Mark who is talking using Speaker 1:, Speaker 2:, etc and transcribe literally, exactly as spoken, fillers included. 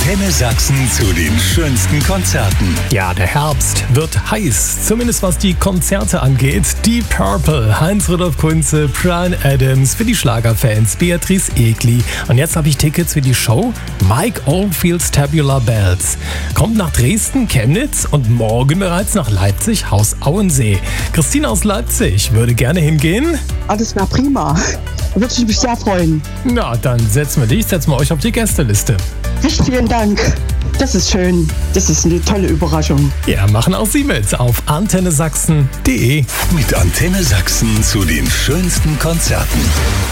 Speaker 1: Antenne Sachsen zu den schönsten Konzerten.
Speaker 2: Ja, der Herbst wird heiß, zumindest was die Konzerte angeht. Deep Purple, Heinz-Rudolf Kunze, Bryan Adams, für die Schlagerfans Beatrice Egli. Und jetzt habe ich Tickets für die Show Mike Oldfield's Tabular Bells. Kommt nach Dresden, Chemnitz und morgen bereits nach Leipzig, Haus Auensee. Christine aus Leipzig würde gerne hingehen.
Speaker 3: Alles na prima. Würde ich mich sehr freuen.
Speaker 2: Na, dann setzen wir dich, setzen wir euch auf die Gästeliste.
Speaker 3: Recht vielen Dank. Das ist schön. Das ist eine tolle Überraschung.
Speaker 2: Ja, machen auch Sie mit auf antenne sachsen punkt de.
Speaker 1: Mit Antenne Sachsen zu den schönsten Konzerten.